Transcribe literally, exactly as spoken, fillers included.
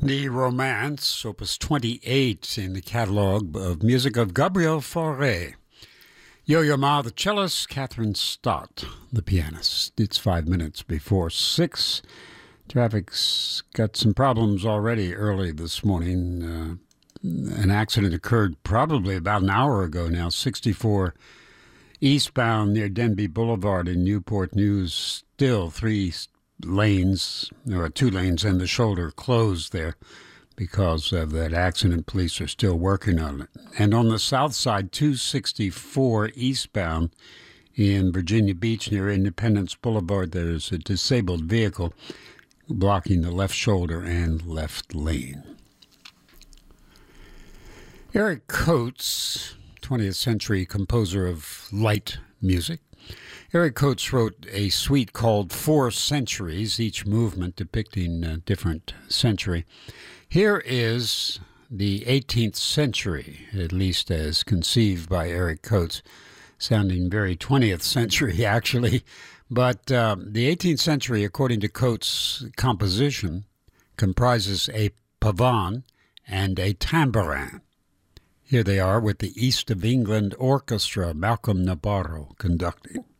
The Romance, opus twenty-eight in the catalog of music of Gabriel Fauré. Yo-Yo Ma, the cellist, Catherine Stott, the pianist. It's five minutes before six. Traffic's got some problems already early this morning. Uh, an accident occurred probably about an hour ago now, sixty-four eastbound near Denby Boulevard in Newport News. Still three lanes, or two lanes and the shoulder closed there because of that accident. Police are still working on it. And on the south side, two sixty-four eastbound in Virginia Beach near Independence Boulevard, there's a disabled vehicle blocking the left shoulder and left lane. Eric Coates, twentieth century composer of light music. Eric Coates wrote a suite called Four Centuries, each movement depicting a different century. Here is the eighteenth century, at least as conceived by Eric Coates, sounding very twentieth century, actually. But uh, the eighteenth century, according to Coates' composition, comprises a pavane and a tambourin. Here they are with the East of England Orchestra, Malcolm Nabarro conducting.